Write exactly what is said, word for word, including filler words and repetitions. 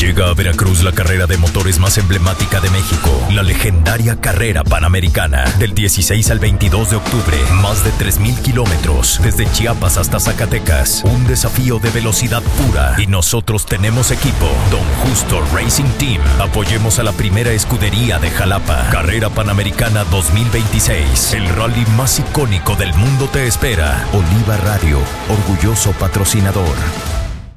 Llega a Veracruz la carrera de motores más emblemática de México, la legendaria Carrera Panamericana, del dieciséis al veintidós de octubre, más de tres mil kilómetros, desde Chiapas hasta Zacatecas, un desafío de velocidad pura, y nosotros tenemos equipo, Don Justo Racing Team. Apoyemos a la primera escudería de Jalapa. Carrera Panamericana dos mil veintiséis, el rally más icónico del mundo te espera. Oliva Radio, orgulloso patrocinador.